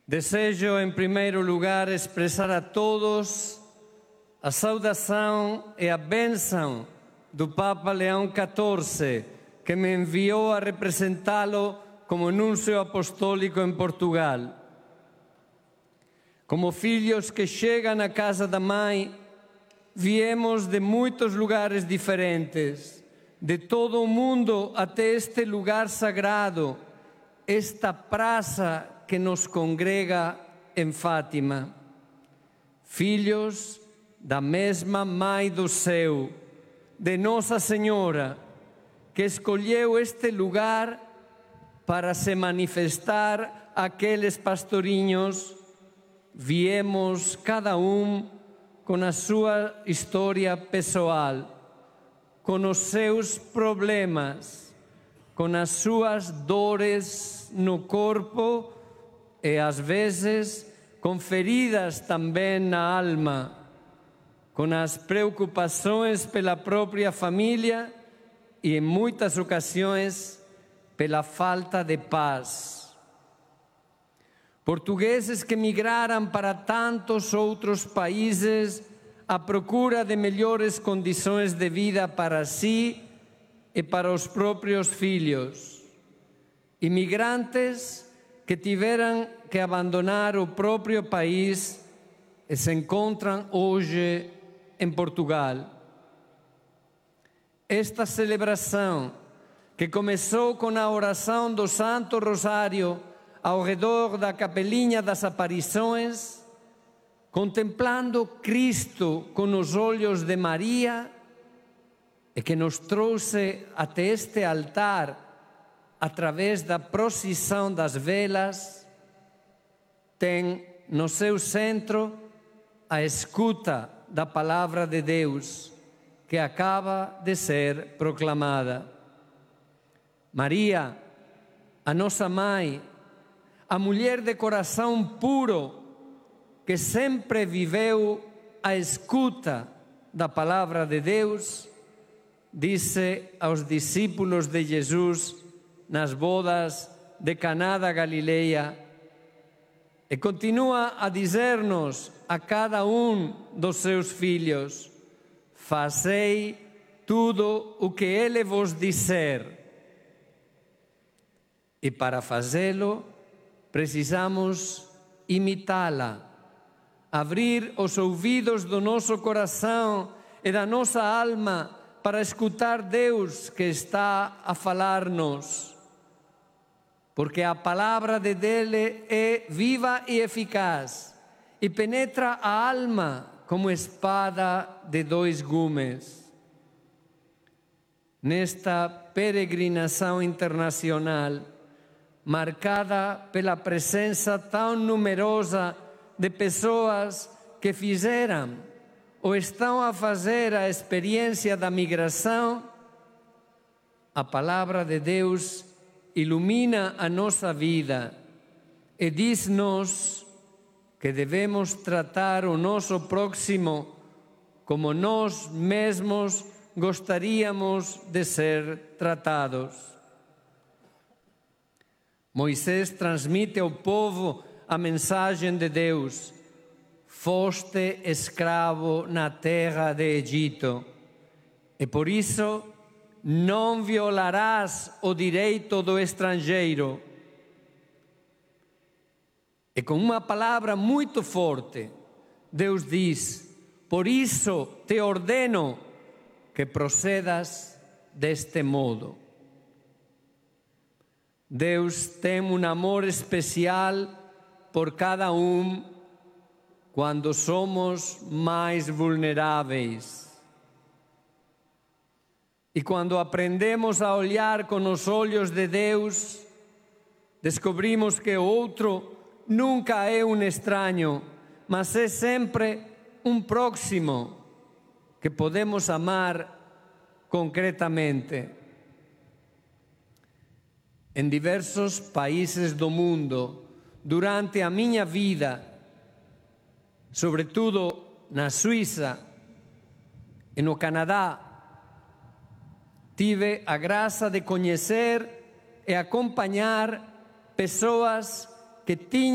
Desejo, em primeiro lugar, expressar a todos a saudação e a bênção do Papa Leão XIV, que me enviou a representá-lo como núncio apostólico em Portugal. Como filhos que chegam à casa da mãe, viemos de muitos lugares diferentes, de todo o mundo até este lugar sagrado, esta praça que nos congrega em Fátima. Filhos da mesma Mãe do Céu, de Nossa Senhora, que escolheu este lugar para se manifestar àqueles pastorinhos. Viemos cada um com a sua história pessoal, com os seus problemas, com as suas dores no corpo e, às vezes, com feridas também na alma, com as preocupações pela própria família e, em muitas ocasiões, pela falta de paz. Portugueses que migraram para tantos outros países à procura de melhores condições de vida para si e para os próprios filhos. Imigrantes que tiveram que abandonar o próprio país e se encontram hoje em Portugal. Esta celebração, que começou com a oração do Santo Rosário ao redor da Capelinha das Aparições, contemplando Cristo com os olhos de Maria, e que nos trouxe até este altar através da procissão das velas, tem no seu centro a escuta da palavra de Deus, que acaba de ser proclamada. Maria, a nossa mãe, a mulher de coração puro, que sempre viveu à escuta da palavra de Deus, disse aos discípulos de Jesus nas bodas de Caná da Galileia, e continua a dizer-nos a cada um dos seus filhos: fazei tudo o que Ele vos disser. E para fazê-lo, precisamos imitá-la, abrir os ouvidos do nosso coração e da nossa alma para escutar Deus que está a falar-nos. Porque a palavra dele é viva e eficaz e penetra a alma como espada de dois gumes. Nesta peregrinação internacional, marcada pela presença tão numerosa de pessoas que fizeram ou estão a fazer a experiência da migração, a palavra de Deus ilumina a nossa vida e diz-nos que devemos tratar o nosso próximo como nós mesmos gostaríamos de ser tratados. Moisés transmite ao povo a mensagem de Deus: foste escravo na terra de Egito, e por isso não violarás o direito do estrangeiro. E com uma palavra muito forte, Deus diz: por isso te ordeno que procedas deste modo. Deus tem um amor especial por cada um quando somos mais vulneráveis. E quando aprendemos a olhar com os olhos de Deus, descobrimos que o outro nunca é um estranho, mas é sempre um próximo que podemos amar concretamente. Em diversos países do mundo, durante a minha vida, sobretudo na Suíça e no Canadá, tive a graça de conhecer e acompanhar pessoas que tinham